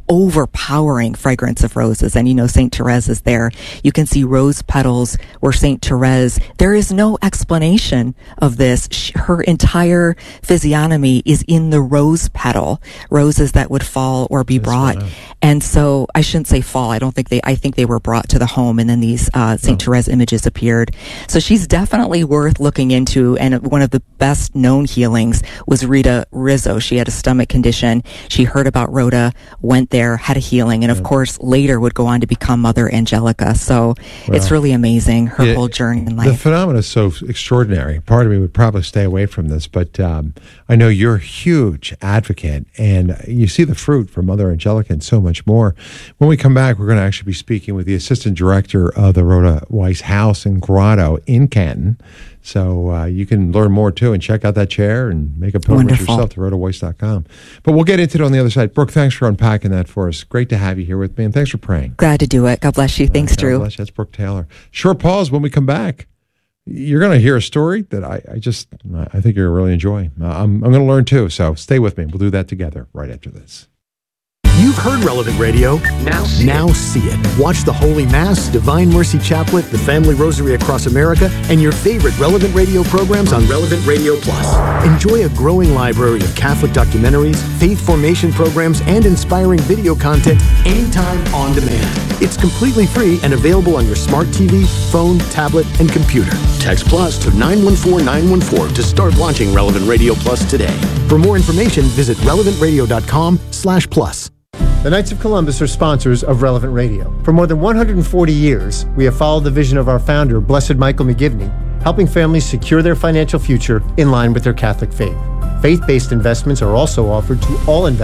overpowering fragrance of roses. And St. Therese is there. You can see rose petals where St. Therese, there is no explanation of this. Her entire physiognomy is in the rose petal, roses that would fall or be brought. And so I shouldn't say fall. I think they were brought to the home, and then these St. Therese images appeared. So she's definitely worth looking into. And one of the best known healings was Rita Rizzo. She had a stomach condition. She heard about Rhoda, went there, had a healing, and of course later would go on to become Mother Angelica. So it's really amazing, her whole journey in life. The phenomenon is so extraordinary. Part of me would probably stay away from this, but I know you're a huge advocate, and you see the fruit from Mother Angelica and so much more. When we come back, we're going to actually be speaking with the assistant director of the Rhoda Weiss House and Grotto in Canton. So you can learn more, too, and check out that chair and make a pilgrimage yourself to rhodaweiss.com. But we'll get into it on the other side. Brooke, thanks for unpacking that for us. Great to have you here with me, and thanks for praying. Glad to do it. God bless you. Thanks, Drew. God bless you. That's Brooke Taylor. Short pause. When we come back, you're going to hear a story that I think you're going to really enjoy. I'm going to learn, too, so stay with me. We'll do that together right after this. You've heard Relevant Radio. Now see it. Watch the Holy Mass, Divine Mercy Chaplet, the Family Rosary Across America, and your favorite Relevant Radio programs on Relevant Radio Plus. Enjoy a growing library of Catholic documentaries, faith formation programs, and inspiring video content anytime on demand. It's completely free and available on your smart TV, phone, tablet, and computer. Text Plus to 914-914 to start launching Relevant Radio Plus today. For more information, visit relevantradio.com/plus. The Knights of Columbus are sponsors of Relevant Radio. For more than 140 years, we have followed the vision of our founder, Blessed Michael McGivney, helping families secure their financial future in line with their Catholic faith. Faith-based investments are also offered to all investors